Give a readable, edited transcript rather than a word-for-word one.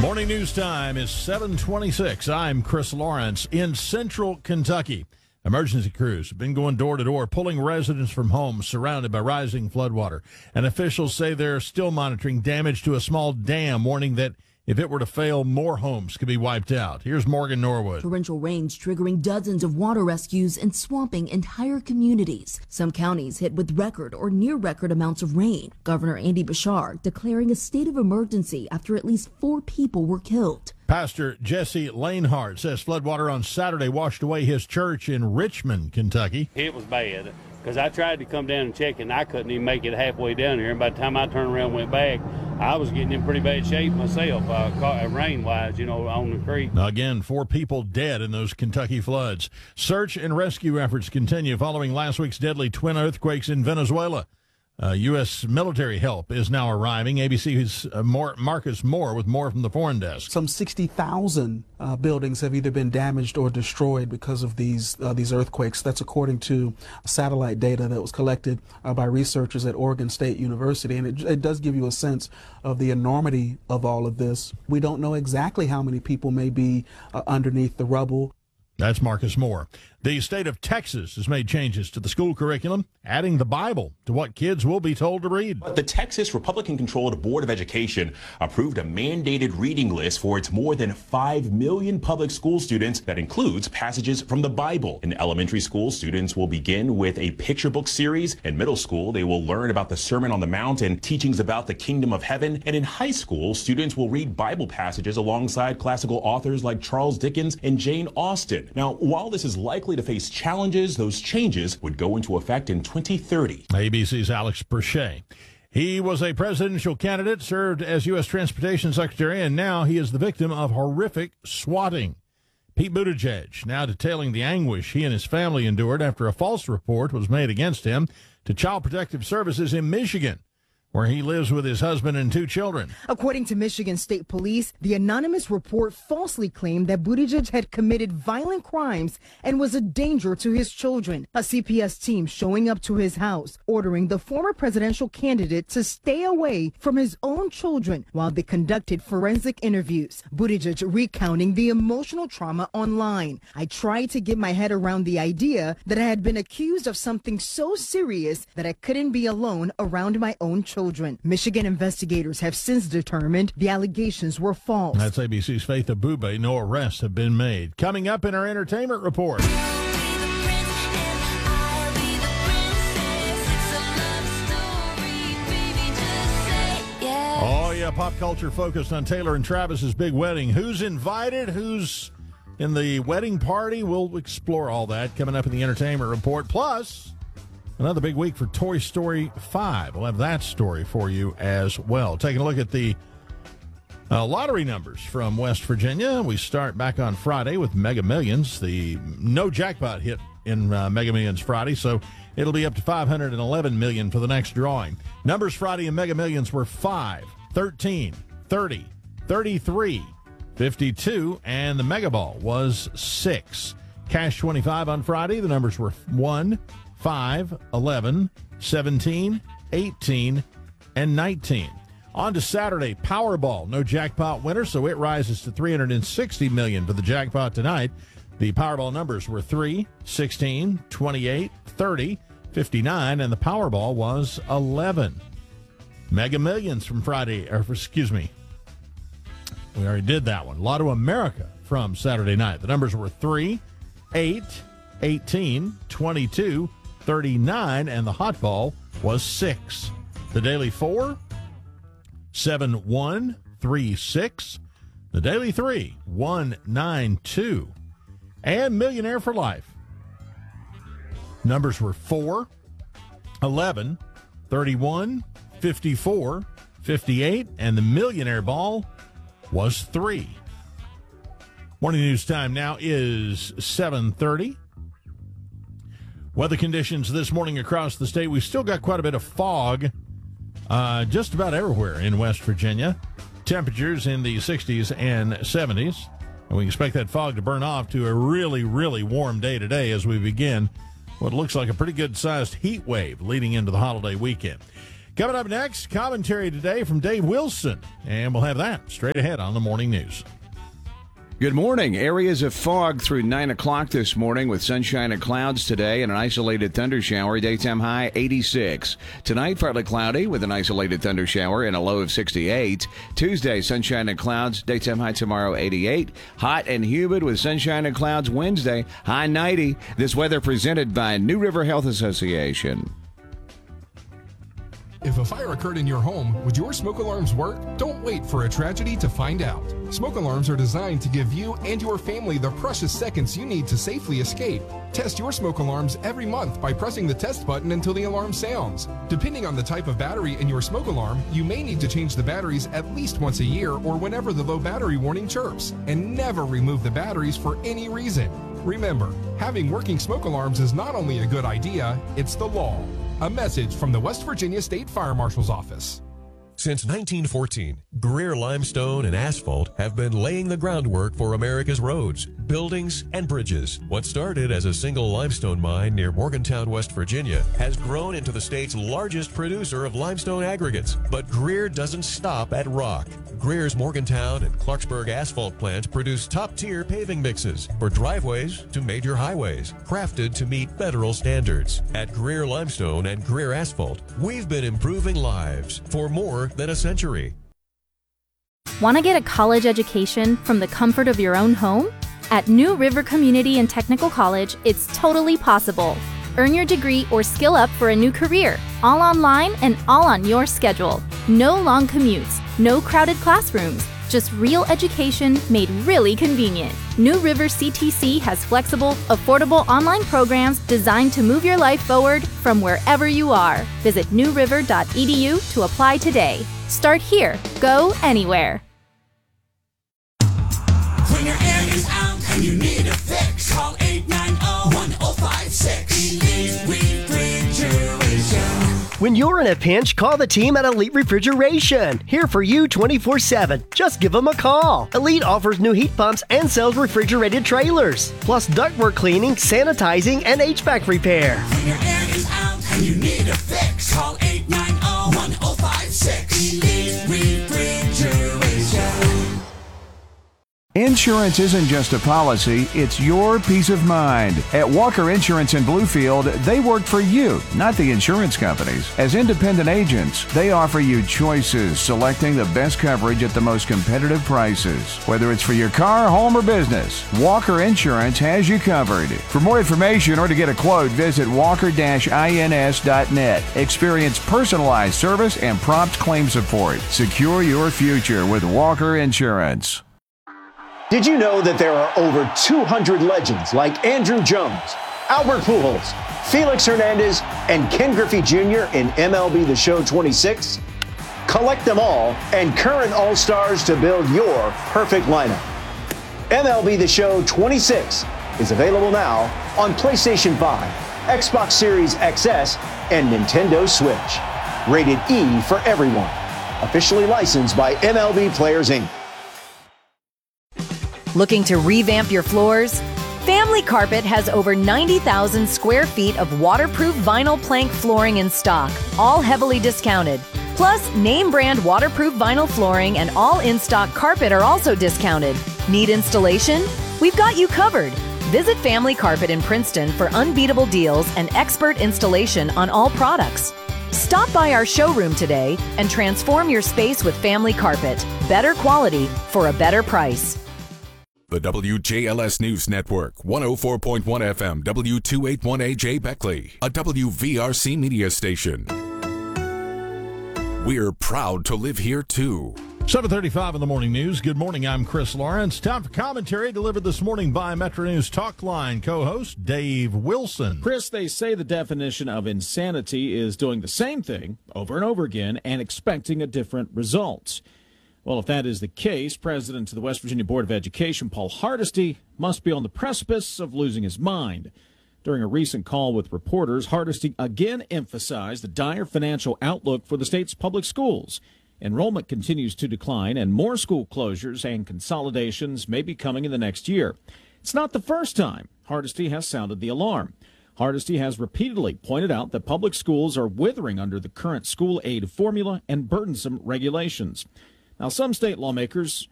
Morning news time is 7:26. I'm Chris Lawrence in central Kentucky. Emergency crews have been going door to door, pulling residents from homes surrounded by rising floodwater. And officials say they're still monitoring damage to a small dam, warning that if it were to fail, more homes could be wiped out. Here's Morgan Norwood. Torrential rains triggering dozens of water rescues and swamping entire communities. Some counties hit with record or near record amounts of rain. Governor Andy Beshear declaring a state of emergency after at least 4 people were killed. Pastor Jesse Lanehart says floodwater on Saturday washed away his church in Richmond, Kentucky. It was bad because I tried to come down and check and I couldn't even make it halfway down here. And by the time I turned around and went back, I was getting in pretty bad shape myself, rain-wise, on the creek. Now again, 4 people dead in those Kentucky floods. Search and rescue efforts continue following last week's deadly twin earthquakes in Venezuela. U.S. military help is now arriving. ABC's Marcus Moore with more from the foreign desk. Some 60,000 buildings have either been damaged or destroyed because of these earthquakes. That's according to satellite data that was collected by researchers at Oregon State University. And it does give you a sense of the enormity of all of this. We don't know exactly how many people may be underneath the rubble. That's Marcus Moore. The state of Texas has made changes to the school curriculum, adding the Bible to what kids will be told to read. But the Texas Republican-controlled Board of Education approved a mandated reading list for its more than 5 million public school students that includes passages from the Bible. In elementary school, students will begin with a picture book series. In middle school, they will learn about the Sermon on the Mount and teachings about the kingdom of heaven. And in high school, students will read Bible passages alongside classical authors like Charles Dickens and Jane Austen. Now, while this is likely to face challenges, those changes would go into effect in 2030. ABC's Alex Berche. He was a presidential candidate, served as U.S. Transportation Secretary, and now he is the victim of horrific swatting. Pete Buttigieg now detailing the anguish he and his family endured after a false report was made against him to Child Protective Services in Michigan, where he lives with his husband and 2 children. According to Michigan State Police, the anonymous report falsely claimed that Buttigieg had committed violent crimes and was a danger to his children. A CPS team showing up to his house, ordering the former presidential candidate to stay away from his own children while they conducted forensic interviews. Buttigieg recounting the emotional trauma online. I tried to get my head around the idea that I had been accused of something so serious that I couldn't be alone around my own children. Michigan investigators have since determined the allegations were false. That's ABC's Faith Abube. No arrests have been made. Coming up in our entertainment report. Oh, yeah, pop culture focused on Taylor and Travis's big wedding. Who's invited? Who's in the wedding party? We'll explore all that coming up in the entertainment report. Plus, another big week for Toy Story 5. We'll have that story for you as well. Taking a look at the lottery numbers from West Virginia. We start back on Friday with Mega Millions. The no jackpot hit in Mega Millions Friday, so it'll be up to $511 million for the next drawing. Numbers Friday in Mega Millions were 5, 13, 30, 33, 52, and the Mega Ball was 6. Cash 25 on Friday. The numbers were 1, 5, 11, 17, 18, and 19. On to Saturday, Powerball. No jackpot winner, so it rises to $360 million for the jackpot tonight. The Powerball numbers were 3, 16, 28, 30, 59, and the Powerball was 11. Mega Millions from Friday, we already did that one. Lotto America from Saturday night. The numbers were 3, 8, 18, 22, 39, and the hot ball was 6. The daily 4, 7, 1, 3, 6. The daily 3, 1, 9, 2. And Millionaire for Life. Numbers were 4, 11, 31, 54, 58, and the Millionaire Ball was 3. Morning news time now is 7:30. Weather conditions this morning across the state. We've still got quite a bit of fog just about everywhere in West Virginia. Temperatures in the 60s and 70s. And we expect that fog to burn off to a really, really warm day today as we begin what looks like a pretty good-sized heat wave leading into the holiday weekend. Coming up next, commentary today from Dave Wilson, and we'll have that straight ahead on the Morning News. Good morning. Areas of fog through 9 o'clock this morning with sunshine and clouds today and an isolated thunder shower. Daytime high 86. Tonight, partly cloudy with an isolated thunder shower and a low of 68. Tuesday, sunshine and clouds. Daytime high tomorrow 88. Hot and humid with sunshine and clouds Wednesday. High 90. This weather presented by New River Health Association. If a fire occurred in your home, would your smoke alarms work? Don't wait for a tragedy to find out. Smoke alarms are designed to give you and your family the precious seconds you need to safely escape. Test your smoke alarms every month by pressing the test button until the alarm sounds. Depending on the type of battery in your smoke alarm, you may need to change the batteries at least once a year or whenever the low battery warning chirps, and never remove the batteries for any reason. Remember, having working smoke alarms is not only a good idea, it's the law. A message from the West Virginia State Fire Marshal's Office. Since 1914, Greer Limestone and Asphalt have been laying the groundwork for America's roads, buildings, and bridges. What started as a single limestone mine near Morgantown, West Virginia, has grown into the state's largest producer of limestone aggregates. But Greer doesn't stop at rock. Greer's Morgantown and Clarksburg asphalt plants produce top-tier paving mixes for driveways to major highways, crafted to meet federal standards. At Greer Limestone and Greer Asphalt, we've been improving lives for more than a century. Want to get a college education from the comfort of your own home? At New River Community and Technical College, it's totally possible. Earn your degree or skill up for a new career, all online and all on your schedule. No long commutes, no crowded classrooms, just real education made really convenient. New River CTC has flexible, affordable online programs designed to move your life forward from wherever you are. Visit newriver.edu to apply today. Start here, go anywhere. When your air is out and you need a fix, call 890-1056. Elite Refrigeration. When you're in a pinch, call the team at Elite Refrigeration. Here for you 24/7. Just give them a call. Elite offers new heat pumps and sells refrigerated trailers, plus ductwork cleaning, sanitizing, and HVAC repair. When your air is out and you need a fix, call 890-1056. Elite Refrigeration. Insurance isn't just a policy, it's your peace of mind. At Walker Insurance in Bluefield, they work for you, not the insurance companies. As independent agents, they offer you choices, selecting the best coverage at the most competitive prices. Whether it's for your car, home, or business, Walker Insurance has you covered. For more information or to get a quote, visit walker-ins.net. Experience personalized service and prompt claim support. Secure your future with Walker Insurance. Did you know that there are over 200 legends like Andrew Jones, Albert Pujols, Felix Hernandez, and Ken Griffey Jr. in MLB The Show 26? Collect them all and current All-Stars to build your perfect lineup. MLB The Show 26 is available now on PlayStation 5, Xbox Series XS, and Nintendo Switch. Rated E for everyone. Officially licensed by MLB Players, Inc. Looking to revamp your floors? Family Carpet has over 90,000 square feet of waterproof vinyl plank flooring in stock, all heavily discounted. Plus, name brand waterproof vinyl flooring and all in-stock carpet are also discounted. Need installation? We've got you covered. Visit Family Carpet in Princeton for unbeatable deals and expert installation on all products. Stop by our showroom today and transform your space with Family Carpet. Better quality for a better price. The WJLS News Network, 104.1 FM, W281AJ Beckley, a WVRC media station. We're proud to live here, too. 7:35 in the morning news. Good morning, I'm Chris Lawrence. Time for commentary delivered this morning by Metro News Talk Line co-host Dave Wilson. Chris, they say the definition of insanity is doing the same thing over and over again and expecting a different result. Well, if that is the case, President of the West Virginia Board of Education, Paul Hardesty, must be on the precipice of losing his mind. During a recent call with reporters, Hardesty again emphasized the dire financial outlook for the state's public schools. Enrollment continues to decline, and more school closures and consolidations may be coming in the next year. It's not the first time Hardesty has sounded the alarm. Hardesty has repeatedly pointed out that public schools are withering under the current school aid formula and burdensome regulations. Now, some state lawmakers